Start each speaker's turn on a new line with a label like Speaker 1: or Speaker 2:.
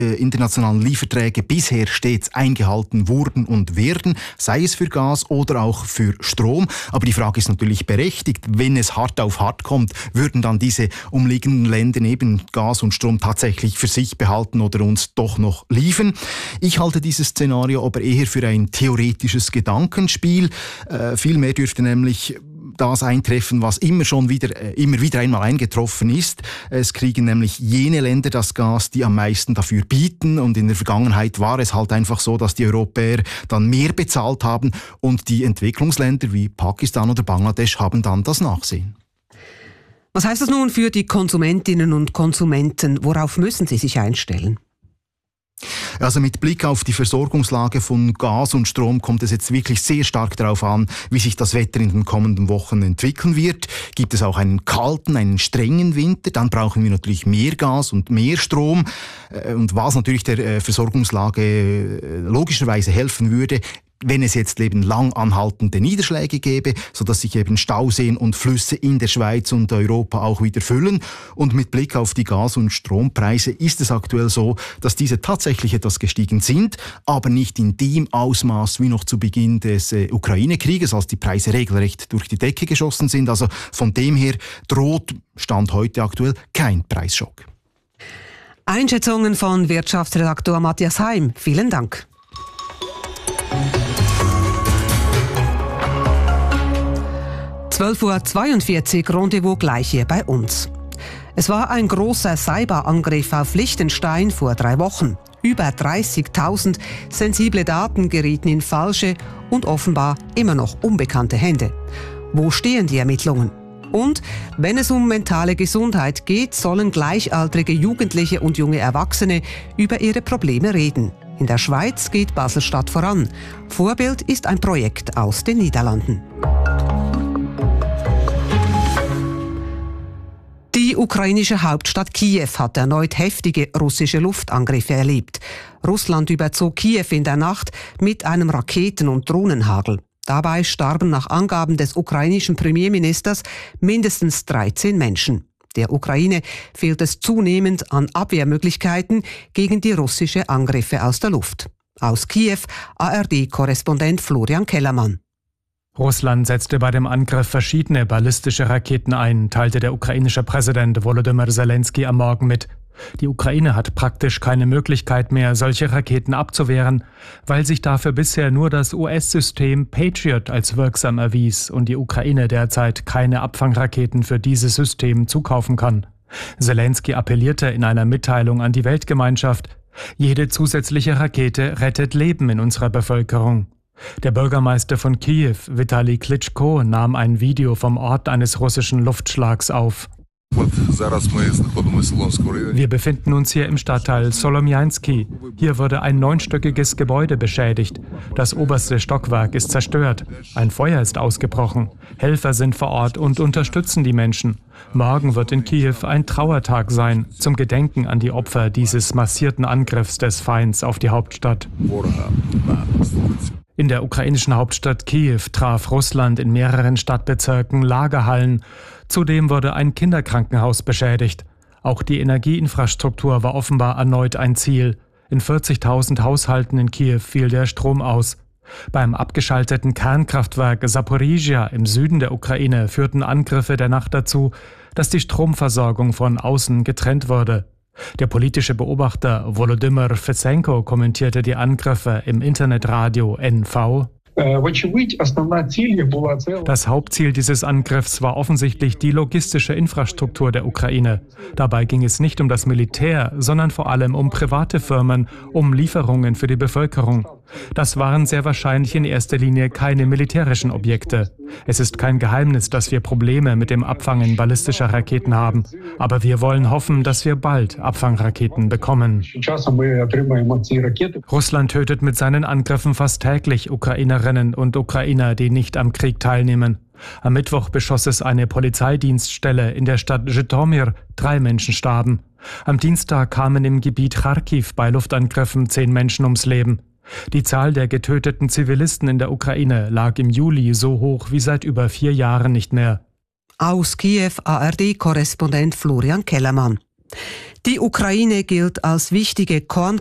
Speaker 1: internationalen Lieferträge bisher stets eingehalten wurden und werden, sei es für Gas oder auch für Strom. Aber die Frage ist natürlich berechtigt. Wenn es hart auf hart kommt, würden dann diese umliegenden Länder eben Gas und Strom tatsächlich für sich behalten oder uns doch noch liefern? Ich halte dieses Szenario aber eher für ein theoretisches Gedankenspiel. Vielmehr dürfte nämlich das eintreffen, was immer wieder einmal eingetroffen ist. Es kriegen nämlich jene Länder das Gas, die am meisten dafür bieten. Und in der Vergangenheit war es halt einfach so, dass die Europäer dann mehr bezahlt haben und die Entwicklungsländer wie Pakistan oder Bangladesch haben dann das Nachsehen.
Speaker 2: Was heißt das nun für die Konsumentinnen und Konsumenten? Worauf müssen sie sich einstellen?
Speaker 1: Also mit Blick auf die Versorgungslage von Gas und Strom kommt es jetzt wirklich sehr stark darauf an, wie sich das Wetter in den kommenden Wochen entwickeln wird. Gibt es auch einen kalten, einen strengen Winter, dann brauchen wir natürlich mehr Gas und mehr Strom. Und was natürlich der Versorgungslage logischerweise helfen würde, wenn es jetzt eben lang anhaltende Niederschläge gäbe, sodass sich eben Stauseen und Flüsse in der Schweiz und Europa auch wieder füllen. Und mit Blick auf die Gas- und Strompreise ist es aktuell so, dass diese tatsächlich etwas gestiegen sind, aber nicht in dem Ausmaß wie noch zu Beginn des Ukraine-Krieges, als die Preise regelrecht durch die Decke geschossen sind. Also von dem her droht, Stand heute aktuell, kein Preisschock.
Speaker 2: Einschätzungen von Wirtschaftsredaktor Matthias Heim. Vielen Dank. (12:42 Uhr) Rendezvous gleich hier bei uns. Es war ein großer Cyberangriff auf Liechtenstein vor 3 Wochen. Über 30.000 sensible Daten gerieten in falsche und offenbar immer noch unbekannte Hände. Wo stehen die Ermittlungen? Und wenn es um mentale Gesundheit geht, sollen gleichaltrige Jugendliche und junge Erwachsene über ihre Probleme reden. In der Schweiz geht Basel-Stadt voran. Vorbild ist ein Projekt aus den Niederlanden. Die ukrainische Hauptstadt Kiew hat erneut heftige russische Luftangriffe erlebt. Russland überzog Kiew in der Nacht mit einem Raketen- und Drohnenhagel. Dabei starben nach Angaben des ukrainischen Premierministers mindestens 13 Menschen. Der Ukraine fehlt es zunehmend an Abwehrmöglichkeiten gegen die russischen Angriffe aus der Luft. Aus Kiew ARD-Korrespondent Florian Kellermann.
Speaker 3: Russland setzte bei dem Angriff verschiedene ballistische Raketen ein, teilte der ukrainische Präsident Volodymyr Zelensky am Morgen mit. Die Ukraine hat praktisch keine Möglichkeit mehr, solche Raketen abzuwehren, weil sich dafür bisher nur das US-System Patriot als wirksam erwies und die Ukraine derzeit keine Abfangraketen für dieses System zukaufen kann. Zelensky appellierte in einer Mitteilung an die Weltgemeinschaft: Jede zusätzliche Rakete rettet Leben in unserer Bevölkerung. Der Bürgermeister von Kiew, Vitali Klitschko, nahm ein Video vom Ort eines russischen Luftschlags auf. Wir befinden uns hier im Stadtteil Solomjansky. Hier wurde ein 9-stöckiges Gebäude beschädigt. Das oberste Stockwerk ist zerstört. Ein Feuer ist ausgebrochen. Helfer sind vor Ort und unterstützen die Menschen. Morgen wird in Kiew ein Trauertag sein, zum Gedenken an die Opfer dieses massierten Angriffs des Feinds auf die Hauptstadt. In der ukrainischen Hauptstadt Kiew traf Russland in mehreren Stadtbezirken Lagerhallen. Zudem wurde ein Kinderkrankenhaus beschädigt. Auch die Energieinfrastruktur war offenbar erneut ein Ziel. In 40.000 Haushalten in Kiew fiel der Strom aus. Beim abgeschalteten Kernkraftwerk Saporizhia im Süden der Ukraine führten Angriffe der Nacht dazu, dass die Stromversorgung von außen getrennt wurde. Der politische Beobachter Volodymyr Fesenko kommentierte die Angriffe im Internetradio NV. Das Hauptziel dieses Angriffs war offensichtlich die logistische Infrastruktur der Ukraine. Dabei ging es nicht um das Militär, sondern vor allem um private Firmen, um Lieferungen für die Bevölkerung. Das waren sehr wahrscheinlich in erster Linie keine militärischen Objekte. Es ist kein Geheimnis, dass wir Probleme mit dem Abfangen ballistischer Raketen haben. Aber wir wollen hoffen, dass wir bald Abfangraketen bekommen. Russland tötet mit seinen Angriffen fast täglich Ukrainerinnen und Ukrainer, die nicht am Krieg teilnehmen. Am Mittwoch beschoss es eine Polizeidienststelle in der Stadt Zhytomyr. 3 Menschen starben. Am Dienstag kamen im Gebiet Charkiw bei Luftangriffen 10 Menschen ums Leben. Die Zahl der getöteten Zivilisten in der Ukraine lag im Juli so hoch wie seit über 4 Jahren nicht mehr.
Speaker 2: Aus Kiew ARD-Korrespondent Florian Kellermann. Die Ukraine gilt als wichtige